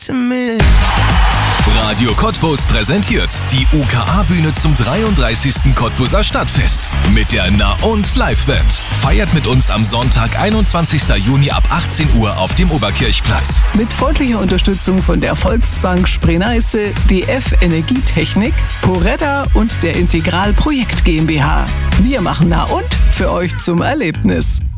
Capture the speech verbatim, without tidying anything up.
to me. Radio Cottbus präsentiert die U K A-Bühne zum dreiunddreißigsten Cottbuser Stadtfest mit der Na- und Liveband. Feiert mit uns am Sonntag, einundzwanzigsten Juni ab achtzehn Uhr auf dem Oberkirchplatz. Mit freundlicher Unterstützung von der Volksbank Spree-Neiße, D F Energietechnik, Poretta und der Integral Projekt GmbH. Wir machen Na und für euch zum Erlebnis.